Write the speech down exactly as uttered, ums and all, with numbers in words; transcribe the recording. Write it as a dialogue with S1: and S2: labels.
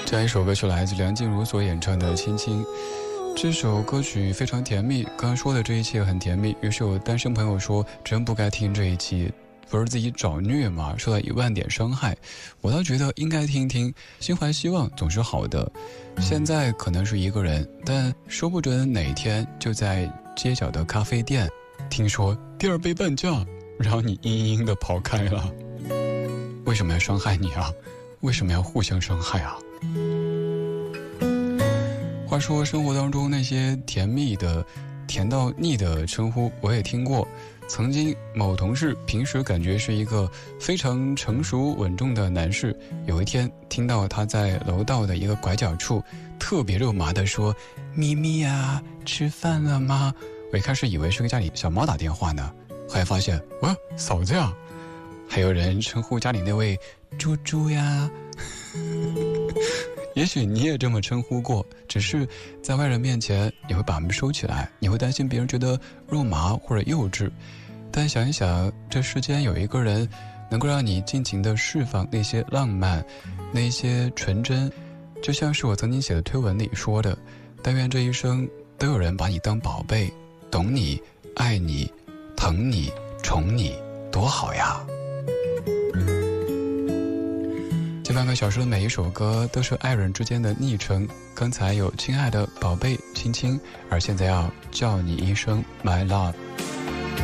S1: 这样一首歌曲来自梁静茹所演唱的《亲亲》。这首歌曲非常甜蜜，刚刚说的这一切很甜蜜，于是有单身朋友说真不该听这一期，不是自己找虐吗？受到一万点伤害。我倒觉得应该听听，心怀希望总是好的。现在可能是一个人，但说不准哪天就在街角的咖啡店听说第二杯半价，然后你阴阴的跑开了。为什么要伤害你啊？为什么要互相伤害啊？话说生活当中那些甜蜜的甜到腻的称呼我也听过。曾经某同事平时感觉是一个非常成熟稳重的男士，有一天听到他在楼道的一个拐角处特别肉麻地说咪咪呀，吃饭了吗？我一开始以为是给家里小猫打电话呢，后来发现哇，嫂子呀。还有人称呼家里那位猪猪呀。也许你也这么称呼过，只是在外人面前你会把门收起来，你会担心别人觉得肉麻或者幼稚。但想一想，这世间有一个人能够让你尽情地释放那些浪漫，那些纯真，就像是我曾经写的推文里说的，但愿这一生都有人把你当宝贝，懂你，爱你，疼你，宠你，多好呀。这半个小时的每一首歌都是爱人之间的昵称，刚才有亲爱的宝贝亲亲，而现在要叫你一声 my love。